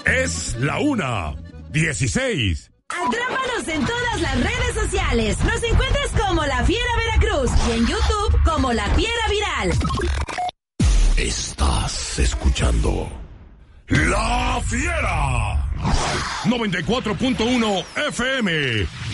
Es la 1:16. Atrápanos en todas las redes sociales. Nos encuentras como La Fiera Veracruz y en YouTube como La Fiera Viral. Estás escuchando La Fiera 94.1 FM